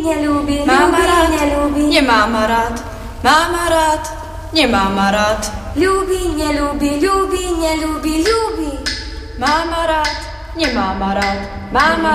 neľúbi, Máma rád, neľúbi, nemáma rád. Máma rád, nemáma rád. ľúbi, neľúbi, ľúbi, neľúbi, ľúbi. Máma rád, nemáma rád. Máma